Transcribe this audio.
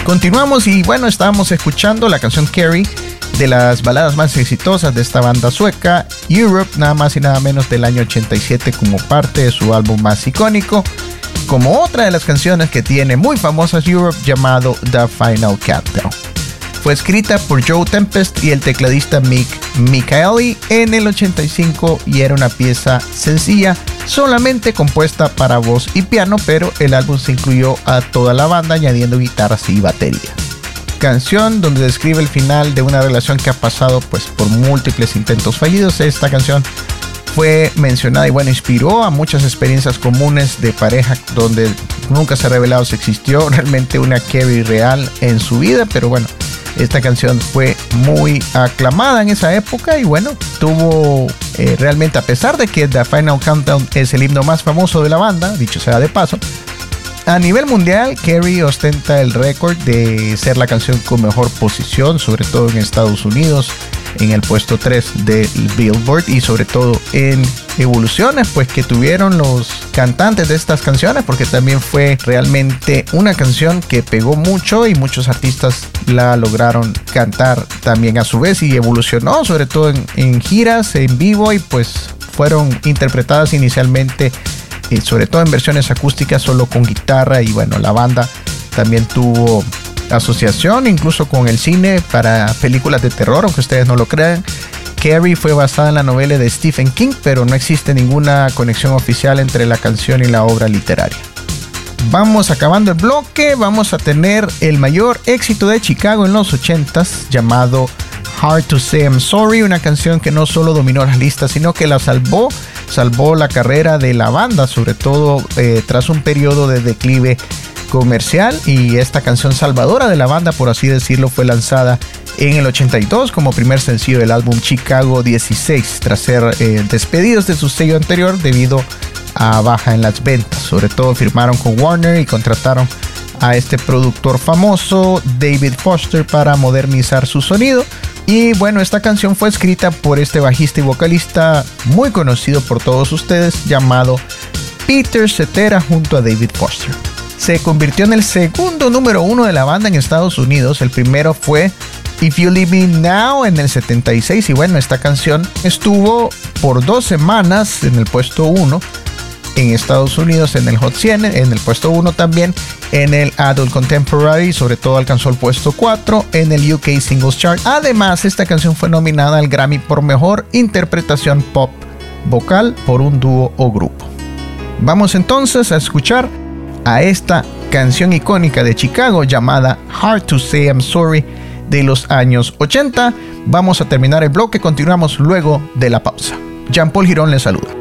Continuamos y bueno, estábamos escuchando la canción Carrie, de las baladas más exitosas de esta banda sueca, Europe, nada más y nada menos del año 87, como parte de su álbum más icónico, como otra de las canciones que tiene muy famosas Europe, llamado The Final Countdown. Fue escrita por Joe Tempest y el tecladista Mick Michaeli en el 85 y era una pieza sencilla, solamente compuesta para voz y piano, pero el álbum se incluyó a toda la banda añadiendo guitarras y batería. Canción donde describe el final de una relación que ha pasado pues por múltiples intentos fallidos. Esta canción fue mencionada y bueno, inspiró a muchas experiencias comunes de pareja donde nunca se ha revelado si existió realmente una Carrie real en su vida, pero bueno, esta canción fue muy aclamada en esa época y bueno, tuvo realmente, a pesar de que The Final Countdown es el himno más famoso de la banda, dicho sea de paso, a nivel mundial, Carrie ostenta el récord de ser la canción con mejor posición, sobre todo en Estados Unidos, en el puesto 3 del Billboard y sobre todo en evoluciones pues que tuvieron los cantantes de estas canciones, porque también fue realmente una canción que pegó mucho y muchos artistas la lograron cantar también a su vez y evolucionó sobre todo en giras en vivo y pues fueron interpretadas inicialmente sobre todo en versiones acústicas solo con guitarra y bueno, la banda también tuvo asociación incluso con el cine para películas de terror, aunque ustedes no lo crean. Carrie fue basada en la novela de Stephen King, pero no existe ninguna conexión oficial entre la canción y la obra literaria. Vamos acabando el bloque, vamos a tener el mayor éxito de Chicago en los 80s, llamado Hard to Say I'm Sorry, una canción que no solo dominó las listas, sino que la salvó la carrera de la banda, sobre todo tras un periodo de declive comercial, y esta canción salvadora de la banda, por así decirlo, fue lanzada en el 82 como primer sencillo del álbum Chicago 16, tras ser despedidos de su sello anterior debido a baja en las ventas. Sobre todo firmaron con Warner y contrataron a este productor famoso, David Foster, para modernizar su sonido. Y bueno, esta canción fue escrita por este bajista y vocalista muy conocido por todos ustedes, llamado Peter Cetera, junto a David Foster. Se convirtió en el segundo número 1 de la banda en Estados Unidos. El primero fue If You Leave Me Now en el 76. Y bueno, esta canción estuvo por 2 semanas en el puesto 1 en Estados Unidos, en el Hot 100, en el puesto 1 también, en el Adult Contemporary, sobre todo alcanzó el puesto 4 en el UK Singles Chart. Además, esta canción fue nominada al Grammy por Mejor Interpretación Pop Vocal por un dúo o grupo. Vamos entonces a escuchar a esta canción icónica de Chicago llamada Hard to Say I'm Sorry de los años 80. Vamos a terminar el bloque, continuamos luego de la pausa. Jean Paul Girón les saluda.